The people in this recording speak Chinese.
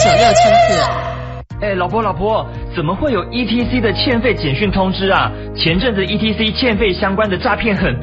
哎，老婆，怎么会有 ETC 的欠费简讯通知啊？前阵子 ETC 欠费相关的诈骗很